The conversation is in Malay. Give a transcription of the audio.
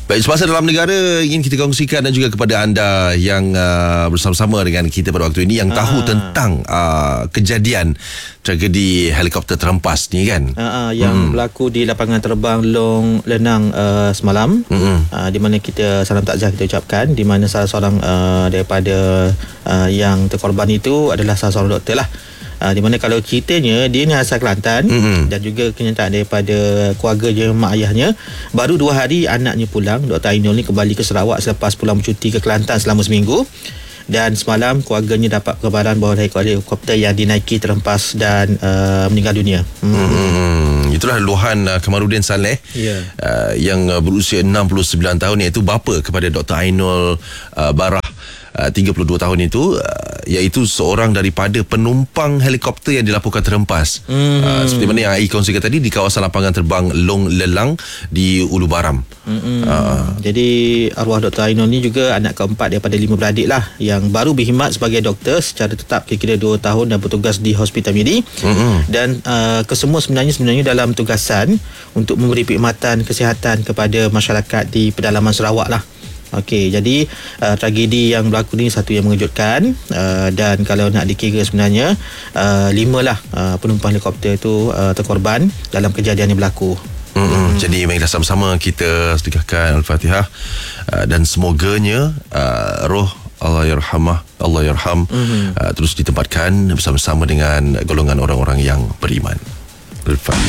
Baik, semasa dalam negara ingin kita kongsikan dan juga kepada anda yang bersama-sama dengan kita pada waktu ini yang tahu tentang kejadian tragedi helikopter terhempas ni kan. Yang berlaku di lapangan terbang Long Lenang semalam. Di mana kita salam takziah kita ucapkan, di mana salah seorang daripada yang terkorban itu adalah salah seorang doktor lah. Di mana kalau ceritanya dia ni asal Kelantan, dan juga kenyataan daripada keluarga mak ayahnya, baru 2 hari anaknya pulang. Dr. Ainul ni kembali ke Sarawak selepas pulang bercuti ke Kelantan selama seminggu, dan semalam keluarganya dapat kabaran bahawa helikopter yang dinaiki terhempas dan meninggal dunia. Itulah luahan Kamarudin Saleh yang berusia 69 tahun, iaitu bapa kepada Dr. Ainul Barah 32 tahun itu, iaitu seorang daripada penumpang helikopter yang dilaporkan terhempas. Seperti mana yang Ai kongsikan tadi, di kawasan lapangan terbang Long Lelang di Ulu Baram. Jadi arwah Dr. Ainul ni juga anak keempat daripada 5 beradik lah, yang baru berkhidmat sebagai doktor secara tetap kira-kira 2 tahun dan bertugas di Hospital Miri. Dan kesemua sebenarnya dalam tugasan untuk memberi perkhidmatan kesihatan kepada masyarakat di pedalaman Sarawak lah. Okey, jadi tragedi yang berlaku ni satu yang mengejutkan, dan kalau nak dikira sebenarnya 5 lah penumpang helikopter itu terkorban dalam kejadian yang berlaku. Jadi mari sama-sama kita sedekahkan Al-Fatihah, dan semoganya roh Allah yarham terus ditempatkan bersama-sama dengan golongan orang-orang yang beriman. Al-Fatihah.